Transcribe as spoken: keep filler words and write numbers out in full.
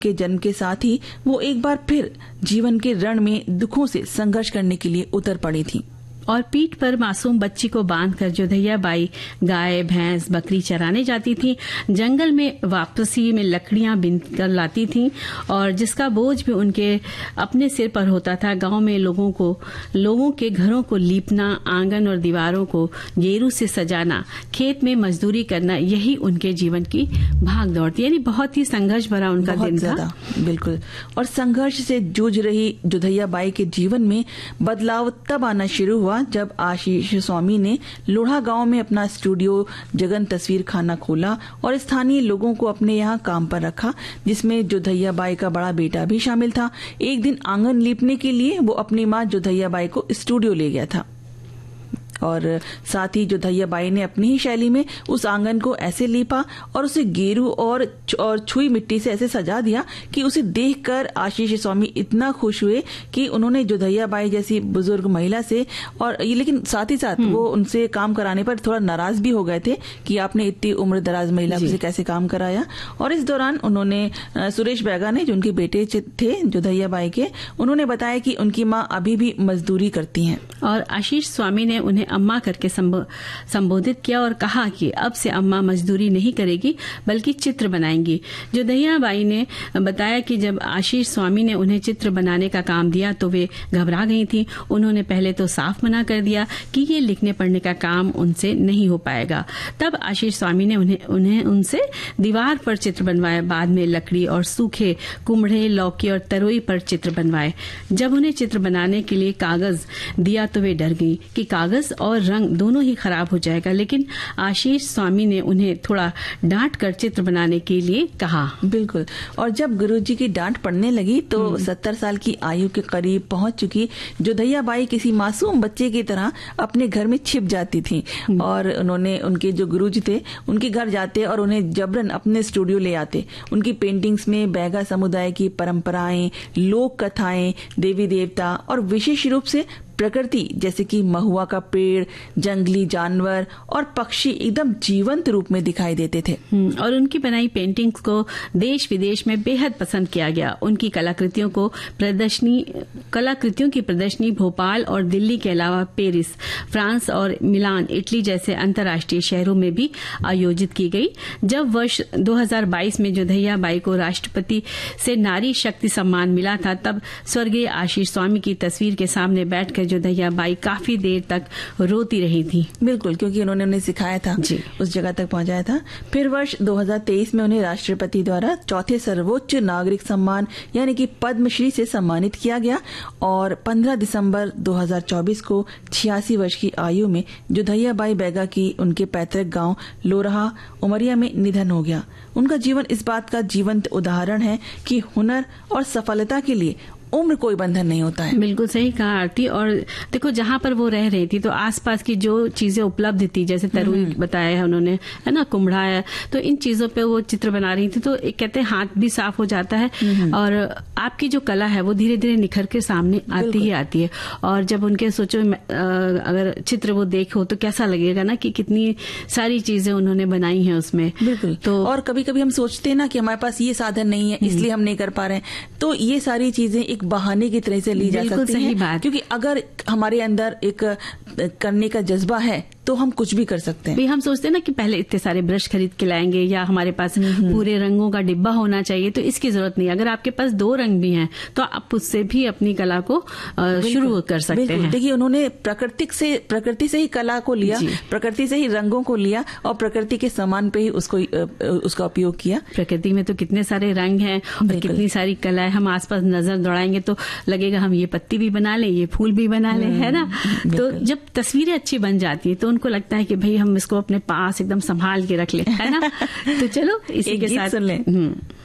के जन्म के साथ ही वो एक बार फिर जीवन के रण में दुखों से संघर्ष करने के लिए उतर पड़ी थी। और पीठ पर मासूम बच्ची को बांधकर जोधैया बाई गाय भैंस बकरी चराने जाती थी। जंगल में वापसी में लकड़ियां बीन कर लाती थी और जिसका बोझ भी उनके अपने सिर पर होता था। गांव में लोगों को लोगों के घरों को लीपना, आंगन और दीवारों को गेरू से सजाना, खेत में मजदूरी करना, यही उनके जीवन की भाग दौड़ थी। यानी बहुत ही संघर्ष भरा उनका दिन था। बिल्कुल। और संघर्ष से जूझ रही जोधैया बाई के जीवन में बदलाव तब आना शुरू हुआ जब आशीष स्वामी ने लोढ़ा गांव में अपना स्टूडियो जगन तस्वीर खाना खोला और स्थानीय लोगों को अपने यहाँ काम पर रखा, जिसमें जोधैया बाई का बड़ा बेटा भी शामिल था। एक दिन आंगन लीपने के लिए वो अपनी माँ जोधैया बाई को स्टूडियो ले गया था और साथ ही जोधैया बाई ने अपनी ही शैली में उस आंगन को ऐसे लीपा और उसे गेरू और और छुई मिट्टी से ऐसे सजा दिया कि उसे देखकर आशीष स्वामी इतना खुश हुए कि उन्होंने जोधैया बाई जैसी बुजुर्ग महिला से, और ये लेकिन साथ ही साथ वो उनसे काम कराने पर थोड़ा नाराज भी हो गए थे कि आपने इतनी उम्र दराज महिला से कैसे काम कराया। और इस दौरान उन्होंने सुरेश बैगा ने, जो उनके बेटे थे जोधैया बाई के, उन्होंने बताया कि उनकी माँ अभी भी मजदूरी करती हैं। और आशीष स्वामी ने उन्हें अम्मा करके संबोधित किया और कहा कि अब से अम्मा मजदूरी नहीं करेगी बल्कि चित्र बनाएंगी। जोधैया बाई ने बताया कि जब आशीष स्वामी ने उन्हें चित्र बनाने का काम दिया तो वे घबरा गई थी। उन्होंने पहले तो साफ मना कर दिया कि ये लिखने पढ़ने का काम उनसे नहीं हो पाएगा। तब आशीष स्वामी ने उन्हें उन्हें उनसे दीवार पर चित्र बनवाए। बाद में लकड़ी और सूखे कुम्हड़े, लौकी और तरोई पर चित्र बनवाए। जब उन्हें चित्र बनाने के लिए कागज दिया तो वे डर गई कि कागज और रंग दोनों ही खराब हो जाएगा, लेकिन आशीष स्वामी ने उन्हें थोड़ा डांट कर चित्र बनाने के लिए कहा। बिल्कुल। और जब गुरुजी की डांट पड़ने लगी तो सत्तर साल की आयु के करीब पहुंच चुकी जोधैया बाई किसी मासूम बच्चे की तरह अपने घर में छिप जाती थी और उन्होंने उनके जो गुरुजी थे उनके घर जाते और उन्हें जबरन अपने स्टूडियो ले आते। उनकी पेंटिंग्स में बैगा समुदाय की परंपराएं, लोक कथाएं, देवी देवता और विशेष रूप से प्रकृति जैसे कि महुआ का पेड़, जंगली जानवर और पक्षी एकदम जीवंत रूप में दिखाई देते थे। और उनकी बनाई पेंटिंग्स को देश विदेश में बेहद पसंद किया गया। उनकी कलाकृतियों को प्रदर्शनी कलाकृतियों की प्रदर्शनी भोपाल और दिल्ली के अलावा पेरिस, फ्रांस और मिलान, इटली जैसे अंतर्राष्ट्रीय शहरों में भी आयोजित की गई। जब वर्ष दो हज़ार बाईस में जोधैया बाई को राष्ट्रपति से नारी शक्ति सम्मान मिला था, तब स्वर्गीय आशीष स्वामी की तस्वीर के सामने बैठकर जोधैया बाई काफी देर तक रोती रही थी। बिल्कुल, क्योंकि उन्होंने उन्हें सिखाया था, उस जगह तक पहुंचाया था। फिर वर्ष दो हज़ार तेईस में उन्हें राष्ट्रपति द्वारा चौथे सर्वोच्च नागरिक सम्मान यानी कि पद्मश्री से सम्मानित किया गया और पंद्रह दिसंबर दो हज़ार चौबीस को छियासी वर्ष की आयु में जोधैया बाई बैगा की उनके पैतृक गांव लोरहा उमरिया में निधन हो गया। उनका जीवन इस बात का जीवंत उदाहरण है कि हुनर और सफलता के लिए उम्र कोई बंधन नहीं होता है। बिल्कुल सही कहा आरती। और देखो, जहाँ पर वो रह रही थी तो आसपास की जो चीजें उपलब्ध थी, जैसे तरुई बताया है उन्होंने, है ना, कुम्हड़ा है, तो इन चीजों पे वो चित्र बना रही थी। तो एक कहते हैं हाथ भी साफ हो जाता है और आपकी जो कला है वो धीरे धीरे निखर के सामने आती ही आती है। और जब उनके सोचो अगर चित्र वो देखो तो कैसा लगेगा ना कि कितनी सारी चीजें उन्होंने बनाई है उसमें। बिल्कुल। तो और कभी कभी हम सोचते हैं ना कि हमारे पास ये साधन नहीं है इसलिए हम नहीं कर पा रहे हैं, तो ये सारी चीजें एक बहाने की तरह से ली जा सकती सही है। बात। क्योंकि अगर हमारे अंदर एक करने का जज्बा है तो हम कुछ भी कर सकते हैं। भी हम सोचते हैं ना कि पहले इतने सारे ब्रश खरीद के लाएंगे या हमारे पास पूरे रंगों का डिब्बा होना चाहिए, तो इसकी जरूरत नहीं। अगर आपके पास दो रंग भी हैं तो आप उससे भी अपनी कला को शुरू कर सकते हैं। देखिए, उन्होंने प्रकृति से प्रकृति से ही कला को लिया, प्रकृति से ही रंगों को लिया और प्रकृति के समान पे ही उसको उसका उपयोग किया। प्रकृति में तो कितने सारे रंग हैं और कितनी सारी कला है। हम आसपास नजर दौड़ाएंगे तो लगेगा हम ये पत्ती भी बना लें, ये फूल भी बना लें, है ना। तो जब तस्वीरें अच्छी बन जाती है तो उनको लगता है कि भाई हम इसको अपने पास एकदम संभाल के रख लें, है ना। तो चलो इसी के साथ सुन लें।